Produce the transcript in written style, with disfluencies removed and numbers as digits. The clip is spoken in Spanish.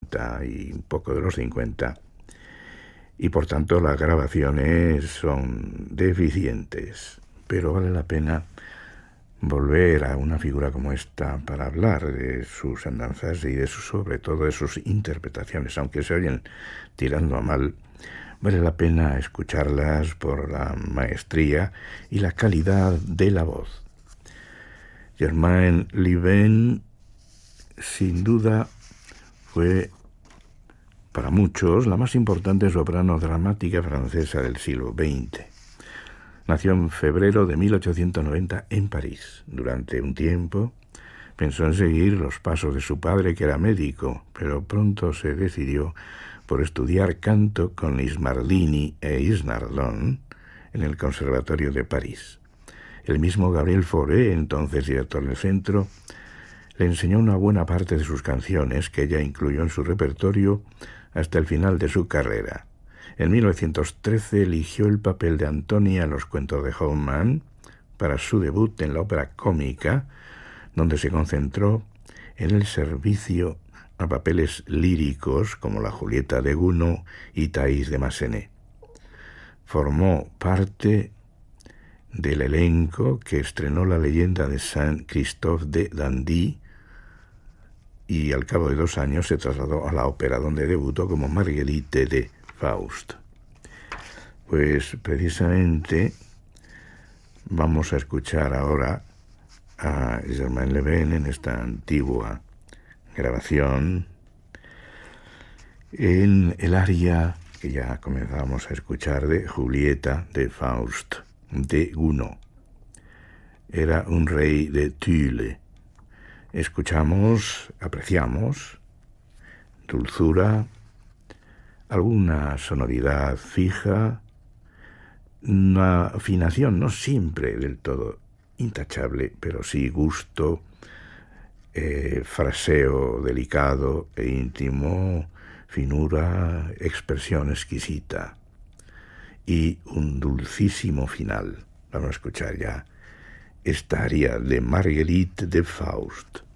40 y un poco de los 50, y por tanto las grabaciones son deficientes, pero vale la pena volver a una figura como esta para hablar de sus andanzas y sobre todo de sus interpretaciones, aunque se oyen tirando a mal. Vale la pena escucharlas por la maestría y la calidad de la voz. Germaine Liven, sin duda, fue para muchos la más importante soprano dramática francesa del siglo XX. Nació en febrero de 1890 en París. Durante un tiempo pensó en seguir los pasos de su padre, que era médico, pero pronto se decidió por estudiar canto con Ismardini e Isnardon en el Conservatorio de París. El mismo Gabriel Fauré, entonces director del centro, le enseñó una buena parte de sus canciones que ella incluyó en su repertorio hasta el final de su carrera. En 1913 eligió el papel de Antonia en los cuentos de Hoffmann para su debut en la ópera cómica, donde se concentró en el servicio a papeles líricos como la Julieta de Gounod y Thais de Massenet. Formó parte del elenco que estrenó La leyenda de Saint-Christophe de Dandy y al cabo de 2 años se trasladó a la ópera, donde debutó como Marguerite de Faust. Pues precisamente vamos a escuchar ahora a Germaine Liven en esta antigua grabación en el aria que ya comenzamos a escuchar de Julieta de Faust de Gounod. Era un rey de Tulle. Escuchamos, apreciamos dulzura, alguna sonoridad fija, una afinación no siempre del todo intachable, pero sí gusto, fraseo delicado e íntimo, finura, expresión exquisita y un dulcísimo final. Vamos a escuchar ya esta aria de Marguerite de Faust.